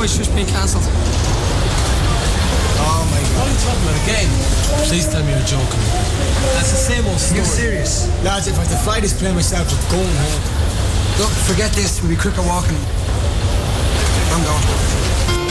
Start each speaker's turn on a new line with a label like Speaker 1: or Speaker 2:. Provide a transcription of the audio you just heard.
Speaker 1: my show's been cancelled.
Speaker 2: Oh my God.
Speaker 3: What are you talking about again? Please tell me you're joking. That's the same old story.
Speaker 2: You're serious? Lads, if I had to fly this plane myself, it's going home.
Speaker 1: Look, forget this. We'll be quicker walking. I'm going.